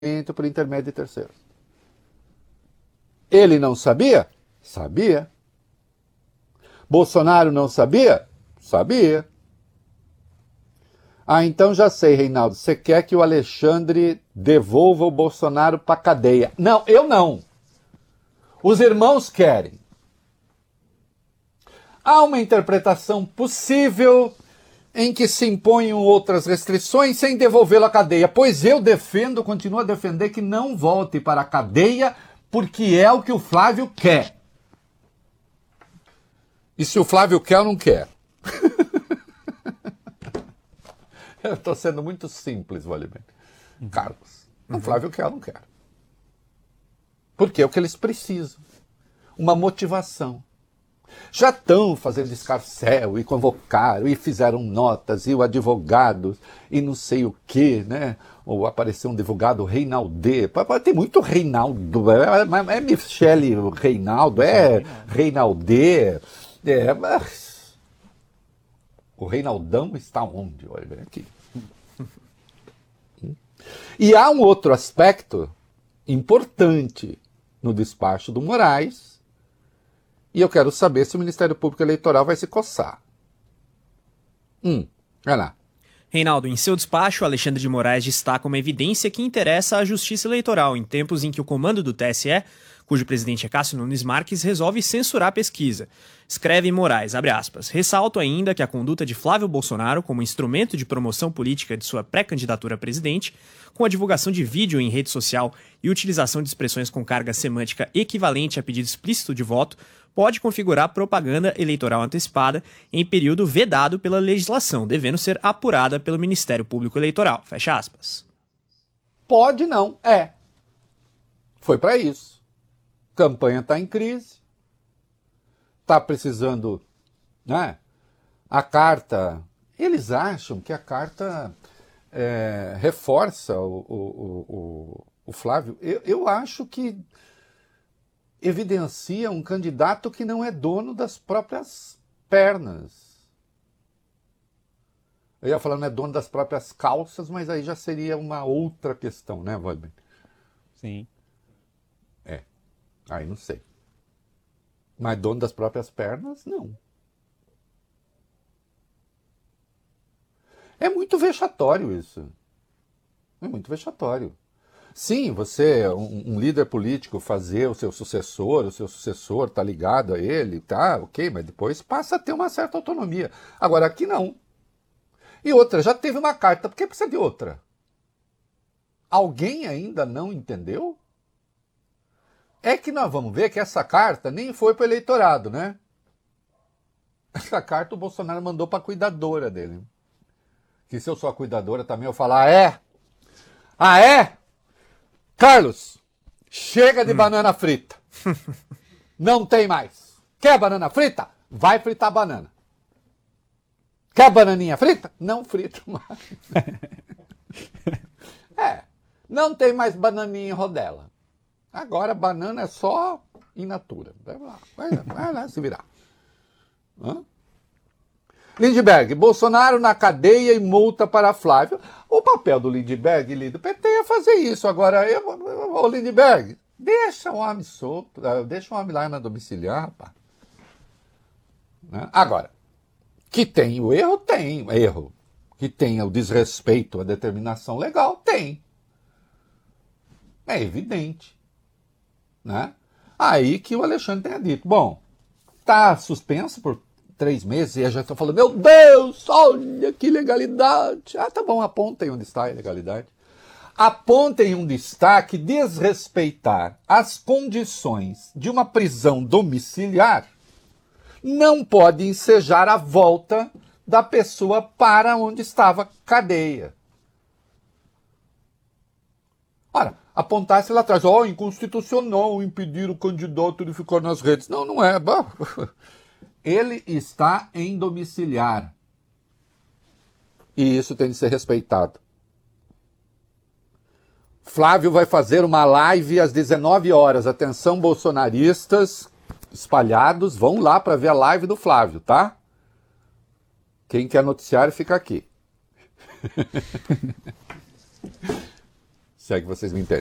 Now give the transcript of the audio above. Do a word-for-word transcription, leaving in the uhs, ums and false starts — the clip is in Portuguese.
por intermédio de terceiros. Ele não sabia? Sabia. Bolsonaro não sabia? Sabia. Ah, então já sei, Reinaldo. Você quer que o Alexandre devolva o Bolsonaro para a cadeia? Não, eu não. Os irmãos querem. Há uma interpretação possível em que se imponham outras restrições sem devolvê-lo à cadeia. Pois eu defendo, continuo a defender que não volte para a cadeia, porque é o que o Flávio quer. E se o Flávio quer ou não quer? Eu estou sendo muito simples, Valimir. Uhum. Carlos, uhum. O Flávio quer ou não quer? Porque é o que eles precisam. Uma motivação. Já estão fazendo escarcéu e convocaram e fizeram notas e o advogado e não sei o que, né? Ou apareceu um advogado Reinaldê. Tem muito Reinaldo. É, é Michele Reinaldo, é Reinaldê. É, mas... O Reinaldão está onde? Olha aqui. E há um outro aspecto importante no despacho do Moraes, e eu quero saber se o Ministério Público Eleitoral vai se coçar. Hum, vai lá. Reinaldo, em seu despacho, Alexandre de Moraes destaca uma evidência que interessa à Justiça Eleitoral em tempos em que o comando do T S E, cujo presidente é Cássio Nunes Marques, resolve censurar a pesquisa. Escreve Moraes, abre aspas, ressalto ainda que a conduta de Flávio Bolsonaro como instrumento de promoção política de sua pré-candidatura a presidente, com a divulgação de vídeo em rede social e utilização de expressões com carga semântica equivalente a pedido explícito de voto, pode configurar propaganda eleitoral antecipada em período vedado pela legislação, devendo ser apurada pelo Ministério Público Eleitoral. Fecha aspas. Pode não, é. Foi para isso. Campanha está em crise. Está precisando, né? A carta... Eles acham que a carta é, reforça o, o, o, o Flávio. Eu, eu acho que evidencia um candidato que não é dono das próprias pernas. Eu ia falar não é dono das próprias calças, mas aí já seria uma outra questão, né, Waldman? Sim. É, aí não sei. Mas dono das próprias pernas, não. É muito vexatório isso. É muito vexatório. Sim, você, um, um líder político, fazer o seu sucessor, o seu sucessor tá ligado a ele, tá, ok, mas depois passa a ter uma certa autonomia. Agora, aqui não. E outra, já teve uma carta, por que precisa de outra? Alguém ainda não entendeu? É que nós vamos ver que essa carta nem foi para o eleitorado, né? Essa carta o Bolsonaro mandou para a cuidadora dele. Que se eu sou a cuidadora também eu falar, ah, é? Ah, é? Carlos, chega de hum. banana frita. Não tem mais. Quer banana frita? Vai fritar banana. Quer bananinha frita? Não frito mais. É, não tem mais bananinha em rodela. Agora banana é só in natura. Vai lá, vai lá, vai lá se virar. Hã? Lindbergh, Bolsonaro na cadeia e multa para Flávio. O papel do Lindbergh e do P T é fazer isso. Agora, eu, ô Lindbergh, deixa o homem solto, deixa o homem lá na domiciliar, rapaz. Né? Agora, que tem o erro, tem erro. Que tem o desrespeito à determinação legal, tem. É evidente. Né? Aí que o Alexandre tenha dito, bom, está suspenso por três meses e a gente está falando, meu Deus, olha que ilegalidade. Ah, tá bom, apontem onde está a ilegalidade. Apontem onde está que desrespeitar as condições de uma prisão domiciliar não pode ensejar a volta da pessoa para onde estava cadeia. Ora, apontasse lá atrás, ó, oh, inconstitucional impedir o candidato de ficar nas redes. Não, não é. Ele está em domiciliar. E isso tem de ser respeitado. Flávio vai fazer uma live às dezenove horas. Atenção, bolsonaristas espalhados, vão lá para ver a live do Flávio, tá? Quem quer noticiário fica aqui. Se é que vocês me entendem.